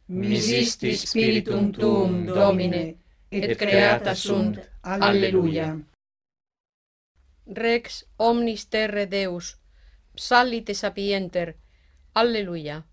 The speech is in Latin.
misisti spiritum tuum, Domine, et creata sunt. Alleluia. Rex omnis terre Deus, psallite sapienter. Alleluia.